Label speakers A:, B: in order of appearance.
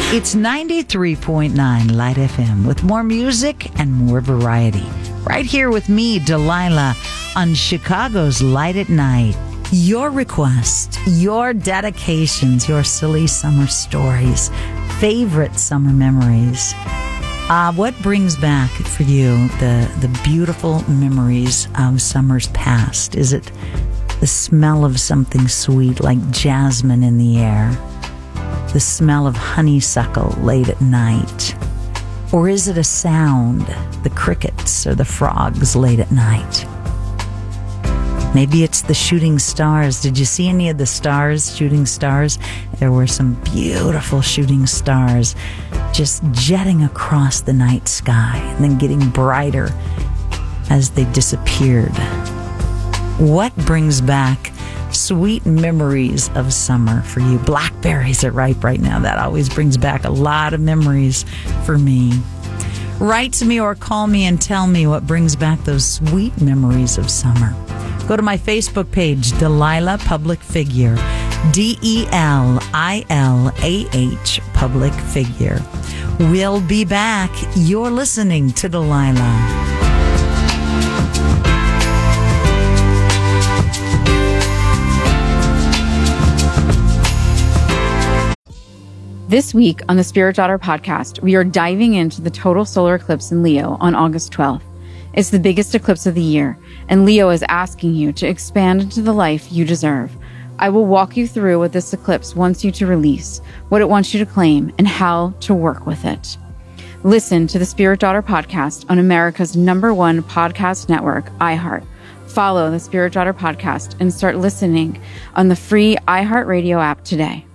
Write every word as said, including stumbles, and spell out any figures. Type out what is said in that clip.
A: It's ninety-three point nine Light F M with more music and more variety. Right here with me, Delilah, on Chicago's Light at Night. Your request, your dedications, your silly summer stories, favorite summer memories. Uh, what brings back for you the, the beautiful memories of summers past? Is it the smell of something sweet like jasmine in the air? The smell of honeysuckle late at night? Or is it a sound, the crickets or the frogs late at night? Maybe it's the shooting stars. Did you see any of the stars, shooting stars? There were some beautiful shooting stars just jetting across the night sky and then getting brighter as they disappeared. What brings back sweet memories of summer for you? Blackberries are ripe right now. That always brings back a lot of memories for me. Write to me or call me and tell me what brings back those sweet memories of summer. Go to my Facebook page, Delilah Public Figure, D E L I L A H Public Figure. We'll be back. You're listening to Delilah.
B: This week on the Spirit Daughter podcast, we are diving into the total solar eclipse in Leo on August twelfth. It's the biggest eclipse of the year, and Leo is asking you to expand into the life you deserve. I will walk you through what this eclipse wants you to release, what it wants you to claim, and how to work with it. Listen to the Spirit Daughter podcast on America's number one podcast network, iHeart. Follow the Spirit Daughter podcast and start listening on the free iHeartRadio app today.